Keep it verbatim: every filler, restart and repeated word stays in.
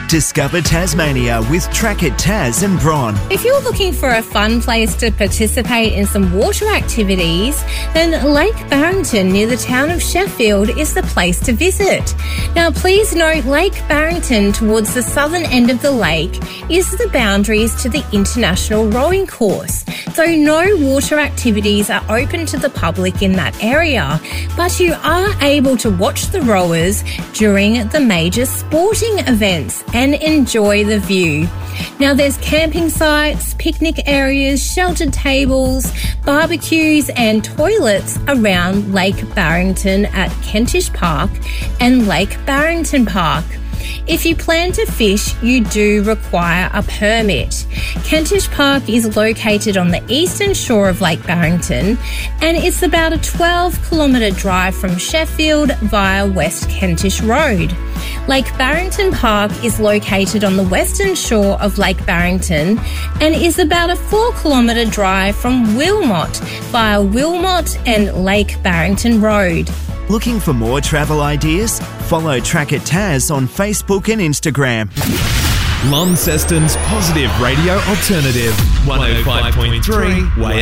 Discover Tasmania with Track It Tas and Bron. If you're looking for a fun place to participate in some water activities, then Lake Barrington near the town of Sheffield is the place to visit. Now please note Lake Barrington towards the southern end of the lake is the boundaries to the International Rowing Course, though no water activities are open to the public in that area, but you are able to watch the rowers during the major sporting events and enjoy the view. Now there's camping sites, picnic areas, sheltered tables, barbecues and toilets around Lake Barrington at Kentish Park and Lake Barrington Park. If you plan to fish, you do require a permit. Kentish Park is located on the eastern shore of Lake Barrington and it's about a twelve kilometre drive from Sheffield via West Kentish Road. Lake Barrington Park is located on the western shore of Lake Barrington and is about a four kilometre drive from Wilmot via Wilmot and Lake Barrington Road. Looking for more travel ideas? Follow Track It Tas on Facebook and Instagram. Launceston's Positive Radio Alternative, one oh five point three